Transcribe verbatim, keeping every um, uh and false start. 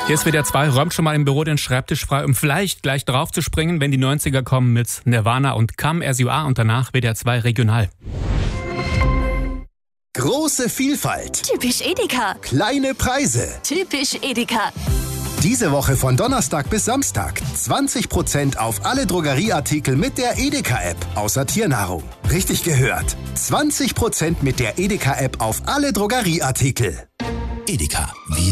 Hier ist W D R zwei, räumt schon mal im Büro den Schreibtisch frei, um vielleicht gleich drauf zu springen, wenn die neunziger kommen mit Nirvana und Come As You Are und danach W D R zwei Regional. Große Vielfalt. Typisch Edeka. Kleine Preise. Typisch Edeka. Diese Woche von Donnerstag bis Samstag zwanzig Prozent auf alle Drogerieartikel mit der Edeka-App, außer Tiernahrung. Richtig gehört. zwanzig Prozent mit der Edeka-App auf alle Drogerieartikel. Edeka.